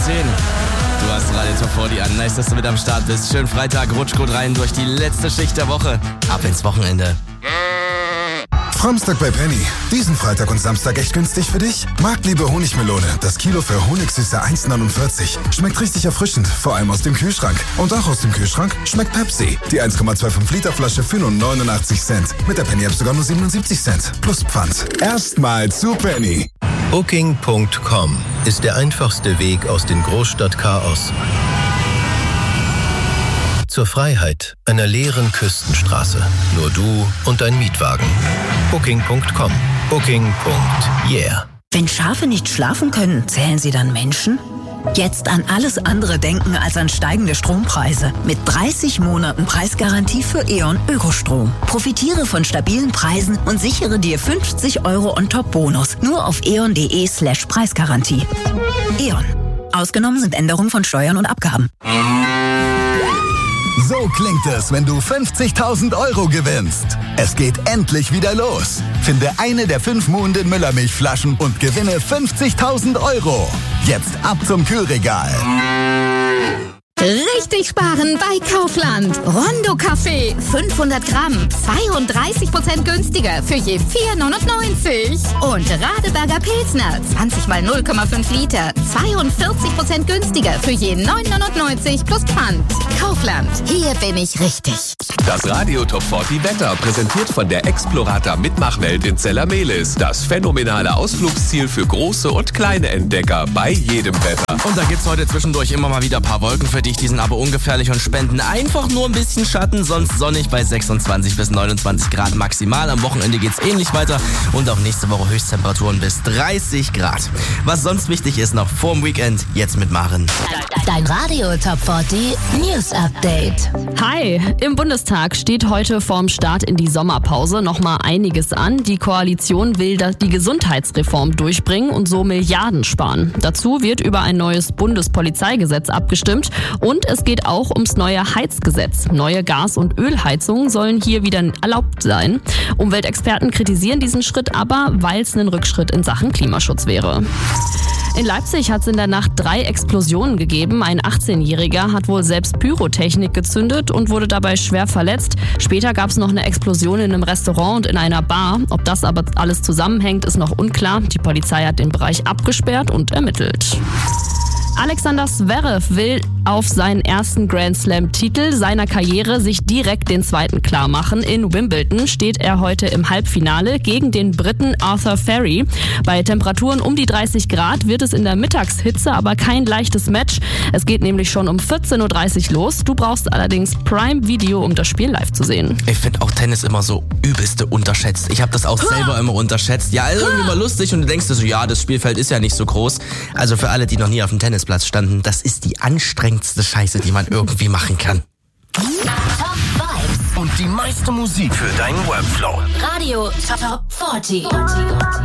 Du hast Radio Top 40 an. Nice, dass du mit am Start bist. Schönen Freitag, rutsch gut rein durch die letzte Schicht der Woche. Ab ins Wochenende. Framstag bei Penny. Diesen Freitag und Samstag echt günstig für dich? Marktliebe Honigmelone. Das Kilo für Honigsüße 1,49. Schmeckt richtig erfrischend, vor allem aus dem Kühlschrank. Und auch aus dem Kühlschrank schmeckt Pepsi. Die 1,25 Liter Flasche für nur 89 Cent. Mit der Penny-App sogar nur 77 Cent. Plus Pfand. Erstmal zu Penny. Booking.com ist der einfachste Weg aus dem Großstadtchaos zur Freiheit einer leeren Küstenstraße. Nur du und dein Mietwagen. Booking.com. Booking.yeah. Wenn Schafe nicht schlafen können, zählen sie dann Menschen? Jetzt an alles andere denken als an steigende Strompreise. Mit 30 Monaten Preisgarantie für E.ON Ökostrom. Profitiere von stabilen Preisen und sichere dir 50 € on top Bonus. Nur auf eon.de/Preisgarantie. E.ON. Ausgenommen sind Änderungen von Steuern und Abgaben. So klingt es, wenn du 50.000 € gewinnst. Es geht endlich wieder los. Finde eine der 5 Muhnden Müllermilchflaschen und gewinne 50.000 €. Jetzt ab zum Kühlregal. Richtig sparen bei Kaufland. Rondo Kaffee, 500 Gramm, 32% günstiger für je 4,99. Und Radeberger Pilsner, 20 mal 0,5 Liter, 42% günstiger für je 9,99 plus Pfand. Kaufland, hier bin ich richtig. Das Radio Top 40 Wetter, präsentiert von der Explorator Mitmachwelt in Zellermehlis. Das phänomenale Ausflugsziel für große und kleine Entdecker bei jedem Wetter. Und da gibt's heute zwischendurch immer mal wieder ein paar Wolken für dich. Die sind aber ungefährlich und spenden einfach nur ein bisschen Schatten. Sonst sonnig bei 26 bis 29 Grad maximal. Am Wochenende geht's ähnlich weiter. Und auch nächste Woche Höchsttemperaturen bis 30 Grad. Was sonst wichtig ist noch vorm Weekend, jetzt mit Maren. Dein Radio Top 40 News Update. Hi, im Bundestag steht heute vorm Start in die Sommerpause nochmal einiges an. Die Koalition will die Gesundheitsreform durchbringen und so Milliarden sparen. Dazu wird über ein neues Bundespolizeigesetz abgestimmt und es geht auch ums neue Heizgesetz. Neue Gas- und Ölheizungen sollen hier wieder erlaubt sein. Umweltexperten kritisieren diesen Schritt aber, weil es ein Rückschritt in Sachen Klimaschutz wäre. In Leipzig hat es in der Nacht 3 Explosionen gegeben. Ein 18-Jähriger hat wohl selbst Pyrotechnik gezündet und wurde dabei schwer verletzt. Später gab es noch eine Explosion in einem Restaurant und in einer Bar. Ob das aber alles zusammenhängt, ist noch unklar. Die Polizei hat den Bereich abgesperrt und ermittelt. Alexander Zverev will auf seinen ersten Grand Slam-Titel seiner Karriere sich direkt den zweiten klar machen. In Wimbledon steht er heute im Halbfinale gegen den Briten Arthur Ferry. Bei Temperaturen um die 30 Grad wird es in der Mittagshitze aber kein leichtes Match. Es geht nämlich schon um 14.30 Uhr los. Du brauchst allerdings Prime Video, um das Spiel live zu sehen. Ich finde auch Tennis immer so übelste unterschätzt. Ich habe das auch selber immer unterschätzt. Ja, irgendwie mal lustig und du denkst dir so, ja, das Spielfeld ist ja nicht so groß. Also für alle, die noch nie auf dem Tennisplatz standen, das ist die anstrengendste Scheiße, die man irgendwie machen kann. Top Vibes Und die meiste Musik für deinen Workflow. Radio Top 40.